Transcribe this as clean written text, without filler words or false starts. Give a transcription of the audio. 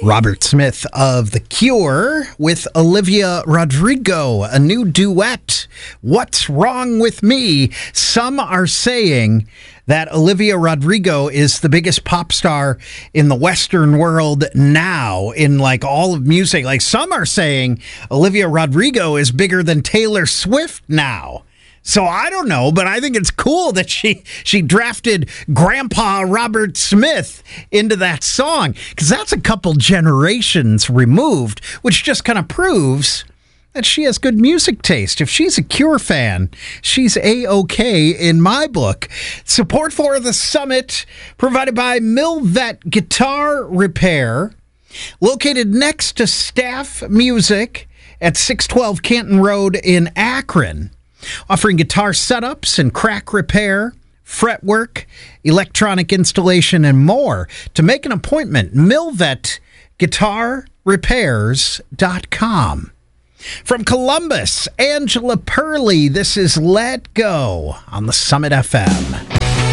Robert Smith of The Cure with Olivia Rodrigo, a new duet, What's Wrong With Me? Some are saying that Olivia Rodrigo is the biggest pop star in the Western world now in like all of music. Like some are saying Olivia Rodrigo is bigger than Taylor Swift now. So I don't know, but I think it's cool that she drafted Grandpa Robert Smith into that song, because that's a couple generations removed, which just kind of proves that she has good music taste. If she's a Cure fan, she's A-OK in my book. Support for the summit provided by Milvet Guitar Repair, located next to Staff Music at 612 Canton Road in Akron. Offering guitar setups and crack repair, fretwork, electronic installation, and more. To make an appointment, MilvetGuitarRepairs.com. From Columbus, Angela Perley, this is Let Go on the Summit FM.